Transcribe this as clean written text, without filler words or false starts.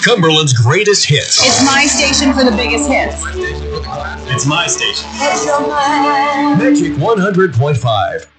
Cumberland's greatest hits. It's my station for the biggest hits. It's my station. Magic 100.5.